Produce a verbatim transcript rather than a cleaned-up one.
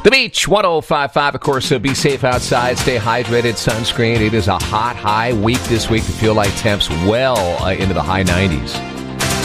The Beach, one oh five point five, of course, so be safe outside, stay hydrated, sunscreen. It is a hot, high week this week to feel like temps well uh, into the high nineties.